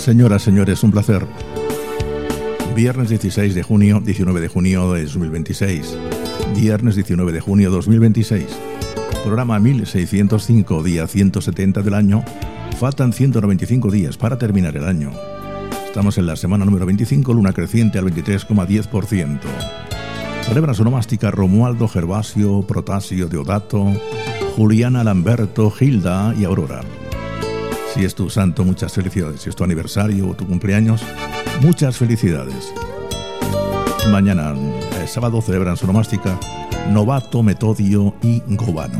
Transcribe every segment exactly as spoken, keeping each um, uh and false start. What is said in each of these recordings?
Señoras, señores, un placer. Viernes dieciséis de junio, diecinueve de junio de dos mil veintiséis. Viernes diecinueve de junio de dos mil veintiséis. Programa mil seiscientos cinco, día ciento setenta del año. Faltan ciento noventa y cinco días para terminar el año. Estamos en la semana número veinticinco, luna creciente al veintitrés coma diez por ciento. Celebran su nomástica Romualdo, Gervasio, Protasio, Deodato, Juliana, Lamberto, Gilda y Aurora. Si es tu santo, muchas felicidades. Si es tu aniversario o tu cumpleaños, muchas felicidades. Mañana, eh, sábado, celebran su nomástica Novato, Metodio y Gobano.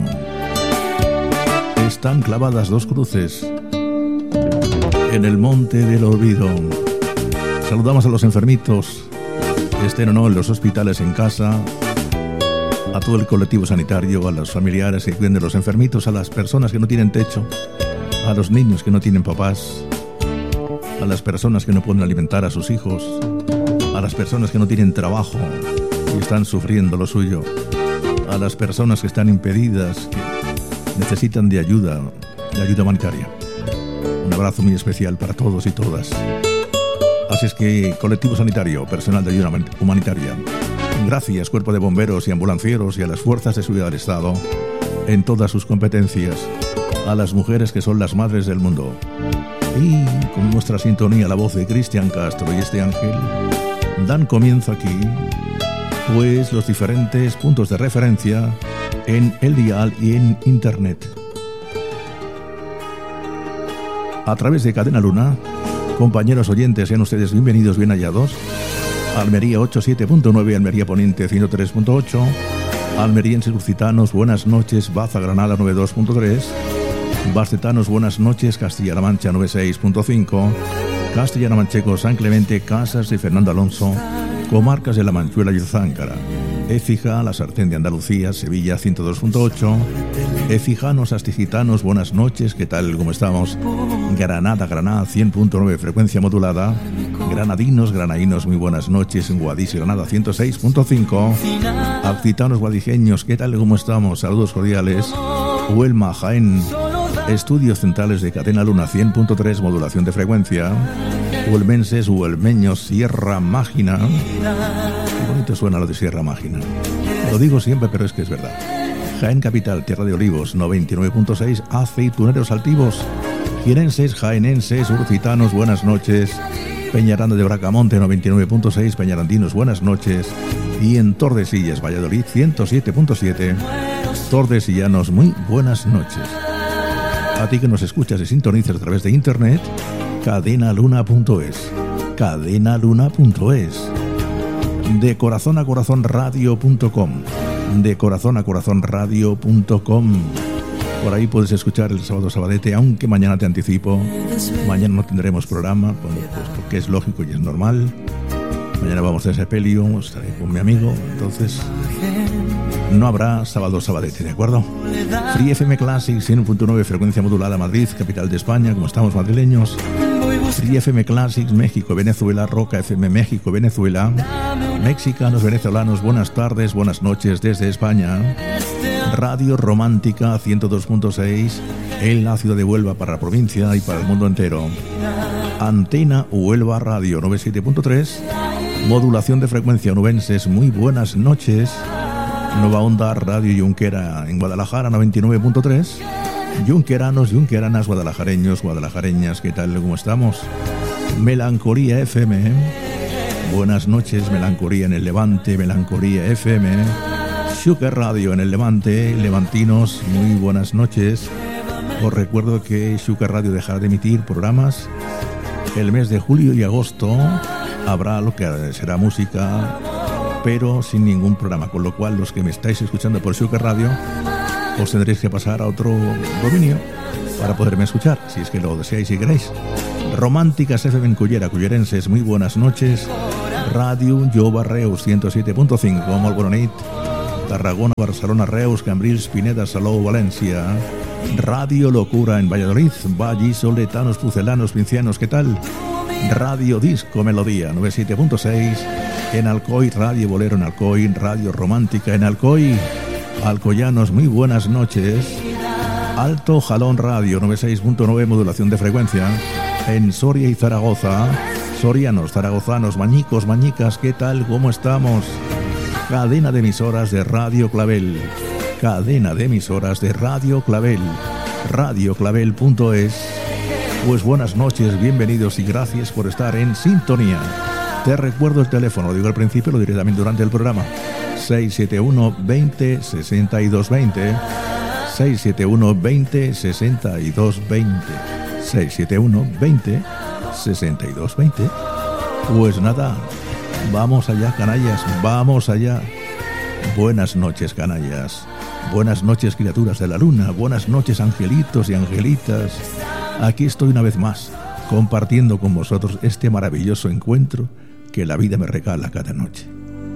Están clavadas dos cruces en el monte del olvido. Saludamos a los enfermitos, estén o no en los hospitales, en casa, a todo el colectivo sanitario, a los familiares que cuiden de los enfermitos, a las personas que no tienen techo, a los niños que no tienen papás, a las personas que no pueden alimentar a sus hijos, a las personas que no tienen trabajo y están sufriendo lo suyo, a las personas que están impedidas, que necesitan de ayuda, de ayuda humanitaria. Un abrazo muy especial para todos y todas. Así es que, colectivo sanitario, personal de ayuda humanitaria, gracias, cuerpo de bomberos y ambulancieros y a las fuerzas de seguridad del Estado en todas sus competencias, a las mujeres que son las madres del mundo. Y con nuestra sintonía, la voz de Cristian Castro y este ángel dan comienzo aquí, pues, los diferentes puntos de referencia en el dial y en internet. A través de Cadena Luna, compañeros oyentes, sean ustedes bienvenidos, bien hallados. Almería ochenta y siete punto nueve, Almería Poniente ciento tres punto ocho, almerienses lusitanos, buenas noches, Baza Granada noventa y dos punto tres, bascetanos, buenas noches, Castilla-La Mancha noventa y seis punto cinco, Castellano Manchego, San Clemente, Casas y Fernando Alonso, comarcas de La Manchuela y el Záncara, Écija, La Sartén de Andalucía, Sevilla ciento dos punto ocho, Écijanos, Astigitanos, buenas noches, ¿qué tal? ¿Cómo estamos? Granada, Granada cien punto nueve, frecuencia modulada, Granadinos, Granadinos, muy buenas noches, en Guadix y Granada ciento seis punto cinco, Accitanos, Guadijeños, ¿qué tal? ¿Cómo estamos? Saludos cordiales. Huelma, Jaén, estudios centrales de Cadena Luna cien punto tres, modulación de frecuencia. Huelmenses, huelmeños, Sierra Mágina. Qué bonito suena lo de Sierra Mágina. Lo digo siempre, pero es que es verdad. Jaén Capital, Tierra de Olivos, noventa y nueve punto seis, aceituneros altivos. Jienenses, jaenenses, urcitanos, buenas noches. Peñaranda de Bracamonte, noventa y nueve punto seis, peñarandinos, buenas noches. Y en Tordesillas, Valladolid, ciento siete punto siete. Tordesillanos, muy buenas noches. A ti que nos escuchas y sintonizas a través de internet, cadenaluna punto es, cadenaluna punto es, de corazón a corazón radio punto com, de corazón a corazón radio punto com. Por ahí puedes escuchar el sábado sabadete, aunque mañana te anticipo, mañana no tendremos programa, bueno, pues porque es lógico y es normal. Mañana vamos a sepelio, estaré con mi amigo, entonces no habrá sábado sabadete, ¿de acuerdo? Free F M Classic cien punto nueve, frecuencia modulada, Madrid, capital de España, como estamos madrileños. Free F M Classics, México, Venezuela, Roca F M, México, Venezuela. Mexicanos, venezolanos, buenas tardes, buenas noches desde España. Radio Romántica ciento dos punto seis, en la ciudad de Huelva para la provincia y para el mundo entero. Antena Huelva Radio noventa y siete punto tres, modulación de frecuencia onubenses, muy buenas noches. Nueva Onda Radio Junquera en Guadalajara noventa y nueve punto tres. Junqueranos, junqueranas, guadalajareños, guadalajareñas, ¿qué tal? ¿Cómo estamos? Melancolía F M, buenas noches. Melancolía en el Levante, Melancolía F M. Xúquer Radio en el Levante, levantinos, muy buenas noches. Os recuerdo que Xúquer Radio dejará de emitir programas el mes de julio y agosto. Habrá lo que será música, pero sin ningún programa, con lo cual los que me estáis escuchando por Xúquer Radio os tendréis que pasar a otro dominio para poderme escuchar, si es que lo deseáis y queréis. Románticas F M en Cullera, cullerenses, muy buenas noches. Radio Jova Reus ciento siete punto cinco, molt bona nit. Tarragona, Barcelona, Reus, Cambrils, Pineda, Salou, Valencia. Radio Locura en Valladolid, Vallis, Soletanos, Pucelanos, Pincianos, ¿qué tal? Radio Disco Melodía noventa y siete punto seis en Alcoy, Radio Bolero en Alcoy, Radio Romántica en Alcoy. Alcoyanos, muy buenas noches. Alto Jalón Radio noventa y seis punto nueve, modulación de frecuencia. en Soria y Zaragoza. Sorianos, zaragozanos, mañicos, mañicas, ¿qué tal? ¿Cómo estamos? Cadena de emisoras de Radio Clavel. Cadena de emisoras de Radio Clavel. radio clavel punto es. Pues buenas noches, bienvenidos y gracias por estar en sintonía. Te recuerdo el teléfono, lo digo al principio, lo diré también durante el programa. seis siete uno, veinte, sesenta y dos veinte. seis siete uno, veinte, sesenta y dos veinte. seis siete uno, veinte, sesenta y dos veinte. Pues nada, vamos allá, canallas, vamos allá. Buenas noches, canallas. Buenas noches, criaturas de la luna. Buenas noches, angelitos y angelitas. Aquí estoy una vez más, compartiendo con vosotros este maravilloso encuentro que la vida me regala cada noche.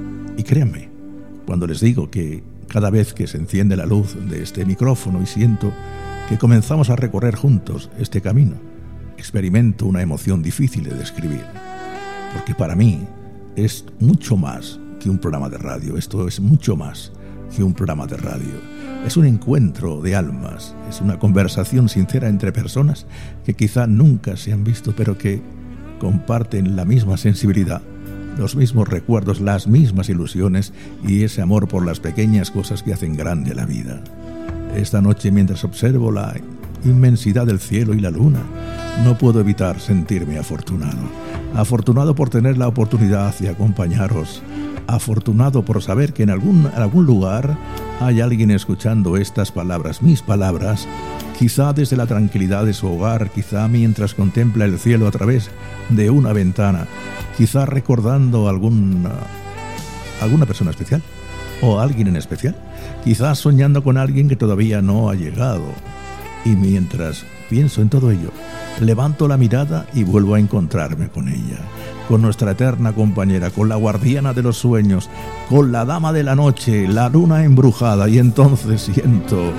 Y créanme, cuando les digo que cada vez que se enciende la luz de este micrófono y siento que comenzamos a recorrer juntos este camino, experimento una emoción difícil de describir. Porque para mí es mucho más que un programa de radio. Esto es mucho más que un programa de radio. Es un encuentro de almas, es una conversación sincera entre personas que quizá nunca se han visto, pero que comparten la misma sensibilidad, los mismos recuerdos, las mismas ilusiones y ese amor por las pequeñas cosas que hacen grande la vida. Esta noche, mientras observo la inmensidad del cielo y la luna, no puedo evitar sentirme afortunado. Afortunado por tener la oportunidad de acompañaros. Afortunado por saber que en algún, en algún lugar hay alguien escuchando estas palabras, mis palabras, quizá desde la tranquilidad de su hogar, quizá mientras contempla el cielo a través de una ventana, quizá recordando algún, alguna persona especial o alguien en especial, quizás soñando con alguien que todavía no ha llegado. Y mientras pienso en todo ello, levanto la mirada y vuelvo a encontrarme con ella, con nuestra eterna compañera, con la guardiana de los sueños, con la dama de la noche, la luna embrujada, y entonces siento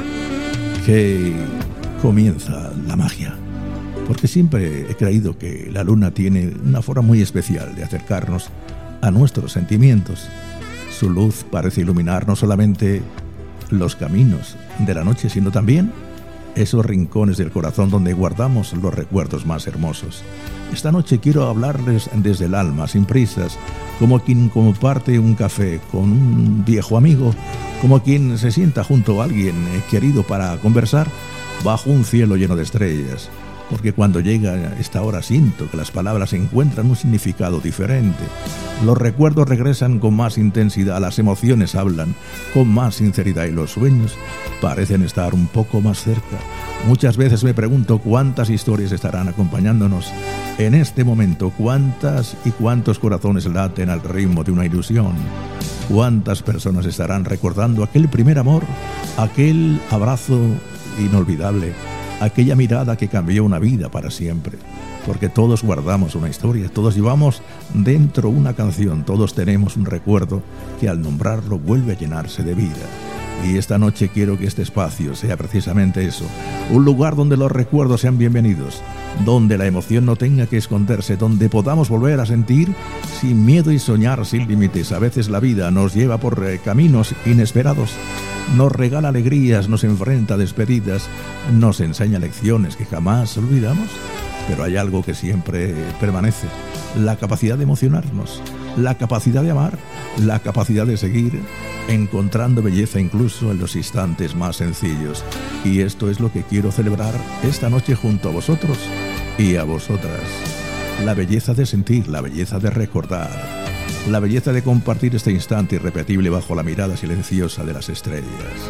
que comienza la magia. Porque siempre he creído que la luna tiene una forma muy especial de acercarnos a nuestros sentimientos. Su luz parece iluminar no solamente los caminos de la noche, sino también esos rincones del corazón donde guardamos los recuerdos más hermosos. Esta noche quiero hablarles desde el alma, sin prisas, como quien comparte un café con un viejo amigo, como quien se sienta junto a alguien querido para conversar bajo un cielo lleno de estrellas. Porque cuando llega esta hora siento que las palabras encuentran un significado diferente. Los recuerdos regresan con más intensidad, las emociones hablan con más sinceridad y los sueños parecen estar un poco más cerca. Muchas veces me pregunto cuántas historias estarán acompañándonos en este momento, cuántas y cuántos corazones laten al ritmo de una ilusión, cuántas personas estarán recordando aquel primer amor, aquel abrazo inolvidable, aquella mirada que cambió una vida para siempre. Porque todos guardamos una historia, todos llevamos dentro una canción, todos tenemos un recuerdo que al nombrarlo vuelve a llenarse de vida. Y esta noche quiero que este espacio sea precisamente eso, un lugar donde los recuerdos sean bienvenidos, donde la emoción no tenga que esconderse, donde podamos volver a sentir sin miedo y soñar sin límites. A veces la vida nos lleva por eh, caminos inesperados, nos regala alegrías, nos enfrenta a despedidas, nos enseña lecciones que jamás olvidamos, pero hay algo que siempre permanece: la capacidad de emocionarnos, la capacidad de amar, la capacidad de seguir encontrando belleza incluso en los instantes más sencillos. Y esto es lo que quiero celebrar esta noche junto a vosotros y a vosotras. La belleza de sentir, la belleza de recordar, la belleza de compartir este instante irrepetible bajo la mirada silenciosa de las estrellas.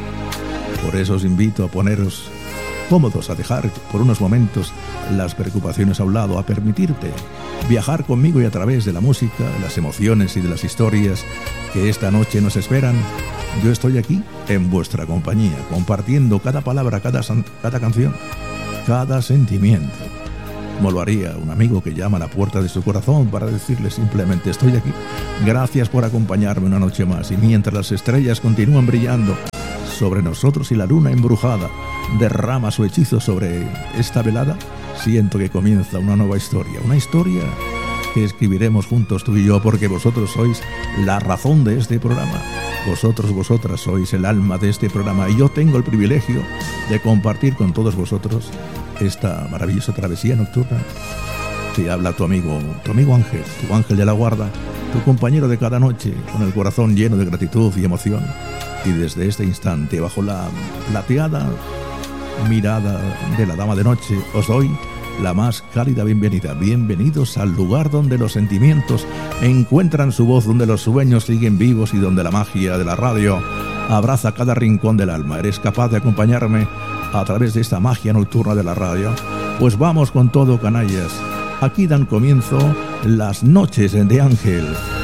Por eso os invito a poneros cómodos, a dejar por unos momentos las preocupaciones a un lado, a permitirte viajar conmigo y a través de la música, de las emociones y de las historias que esta noche nos esperan. Yo estoy aquí en vuestra compañía, compartiendo cada palabra, cada, cada canción, cada sentimiento, como lo haría un amigo que llama a la puerta de su corazón para decirle simplemente: estoy aquí, gracias por acompañarme una noche más. Y mientras las estrellas continúan brillando sobre nosotros y la luna embrujada derrama su hechizo sobre esta velada, siento que comienza una nueva historia, una historia que escribiremos juntos tú y yo, porque vosotros sois la razón de este programa, vosotros, vosotras sois el alma de este programa, y yo tengo el privilegio de compartir con todos vosotros esta maravillosa travesía nocturna Te habla tu amigo, tu amigo Ángel, tu ángel de la guarda, tu compañero de cada noche, con el corazón lleno de gratitud y emoción. Y desde este instante, bajo la plateada mirada de la dama de noche, os doy la más cálida bienvenida. Bienvenidos al lugar donde los sentimientos encuentran su voz, donde los sueños siguen vivos y donde la magia de la radio abraza cada rincón del alma. ¿Eres capaz de acompañarme a través de esta magia nocturna de la radio? Pues vamos con todo, canallas. Aquí dan comienzo las noches de Ángel.